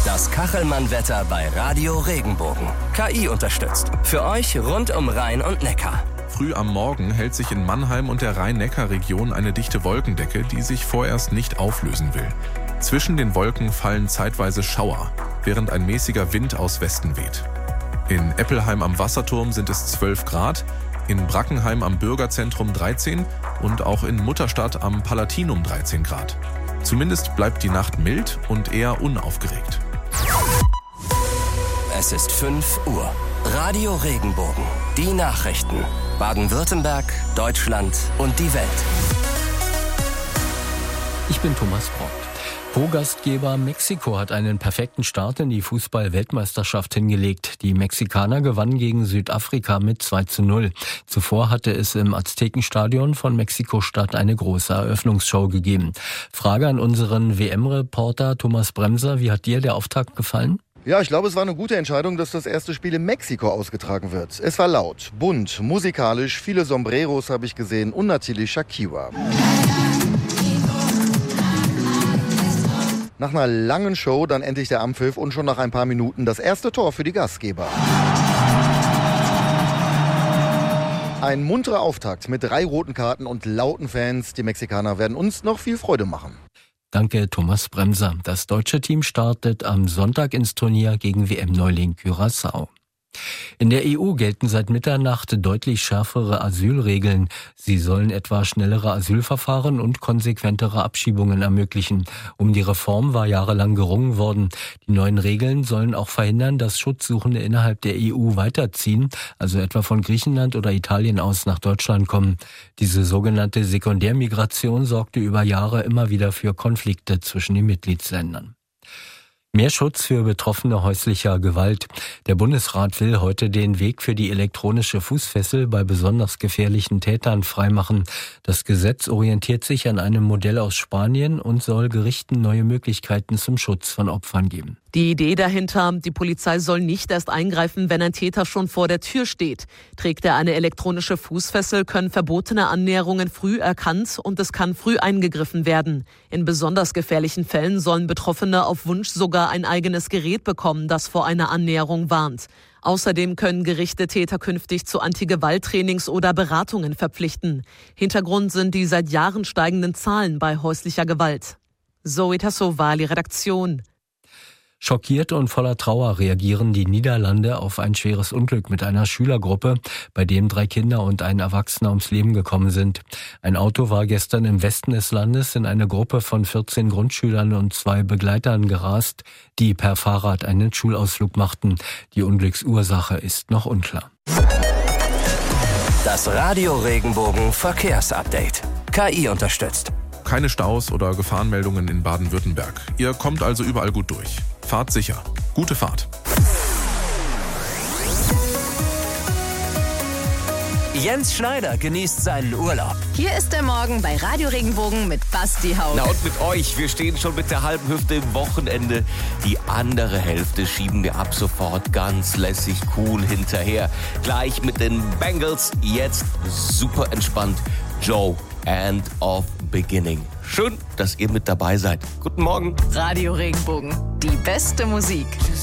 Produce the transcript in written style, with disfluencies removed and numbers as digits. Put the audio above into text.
Das Kachelmann-Wetter bei Radio Regenbogen. KI unterstützt. Für euch rund um Rhein und Neckar. Früh am Morgen hält sich in Mannheim und der Rhein-Neckar-Region eine dichte Wolkendecke, die sich vorerst nicht auflösen will. Zwischen den Wolken fallen zeitweise Schauer, während ein mäßiger Wind aus Westen weht. In Eppelheim am Wasserturm sind es 12 Grad, in Brackenheim am Bürgerzentrum 13 und auch in Mutterstadt am Palatinum 13 Grad. Zumindest bleibt die Nacht mild und eher unaufgeregt. Es ist 5 Uhr. Radio Regenbogen. Die Nachrichten. Baden-Württemberg, Deutschland und die Welt. Ich bin Thomas Brock. Pro-Gastgeber Mexiko hat einen perfekten Start in die Fußball-Weltmeisterschaft hingelegt. Die Mexikaner gewannen gegen Südafrika mit 2:0. Zuvor hatte es im Aztekenstadion von Mexiko-Stadt eine große Eröffnungsshow gegeben. Frage an unseren WM-Reporter Thomas Bremser. Wie hat dir der Auftakt gefallen? Ja, ich glaube, es war eine gute Entscheidung, dass das erste Spiel in Mexiko ausgetragen wird. Es war laut, bunt, musikalisch, viele Sombreros habe ich gesehen und natürlich Shakira. Nach einer langen Show dann endlich der Anpfiff und schon nach ein paar Minuten das erste Tor für die Gastgeber. Ein munterer Auftakt mit 3 roten Karten und lauten Fans. Die Mexikaner werden uns noch viel Freude machen. Danke, Thomas Bremser. Das deutsche Team startet am Sonntag ins Turnier gegen WM-Neuling Curaçao. In der EU gelten seit Mitternacht deutlich schärfere Asylregeln. Sie sollen etwa schnellere Asylverfahren und konsequentere Abschiebungen ermöglichen. Um die Reform war jahrelang gerungen worden. Die neuen Regeln sollen auch verhindern, dass Schutzsuchende innerhalb der EU weiterziehen, also etwa von Griechenland oder Italien aus nach Deutschland kommen. Diese sogenannte Sekundärmigration sorgte über Jahre immer wieder für Konflikte zwischen den Mitgliedsländern. Mehr Schutz für Betroffene häuslicher Gewalt. Der Bundesrat will heute den Weg für die elektronische Fußfessel bei besonders gefährlichen Tätern freimachen. Das Gesetz orientiert sich an einem Modell aus Spanien und soll Gerichten neue Möglichkeiten zum Schutz von Opfern geben. Die Idee dahinter, die Polizei soll nicht erst eingreifen, wenn ein Täter schon vor der Tür steht. Trägt er eine elektronische Fußfessel, können verbotene Annäherungen früh erkannt und es kann früh eingegriffen werden. In besonders gefährlichen Fällen sollen Betroffene auf Wunsch sogar ein eigenes Gerät bekommen, das vor einer Annäherung warnt. Außerdem können Gerichte Täter künftig zu Anti-Gewalt-Trainings oder Beratungen verpflichten. Hintergrund sind die seit Jahren steigenden Zahlen bei häuslicher Gewalt. Zoe Tassovali, Redaktion. Schockiert und voller Trauer reagieren die Niederlande auf ein schweres Unglück mit einer Schülergruppe, bei dem 3 Kinder und ein Erwachsener ums Leben gekommen sind. Ein Auto war gestern im Westen des Landes in eine Gruppe von 14 Grundschülern und 2 Begleitern gerast, die per Fahrrad einen Schulausflug machten. Die Unglücksursache ist noch unklar. Das Radio Regenbogen Verkehrsupdate. KI unterstützt. Keine Staus oder Gefahrenmeldungen in Baden-Württemberg. Ihr kommt also überall gut durch. Fahrt sicher. Gute Fahrt. Jens Schneider genießt seinen Urlaub. Hier ist der Morgen bei Radio Regenbogen mit Basti Haug. Na und mit euch, wir stehen schon mit der halben Hüfte im Wochenende. Die andere Hälfte schieben wir ab sofort ganz lässig cool hinterher. Gleich mit den Bengals, jetzt super entspannt. Joe, End of Beginning. Schön, dass ihr mit dabei seid. Guten Morgen. Radio Regenbogen, die beste Musik.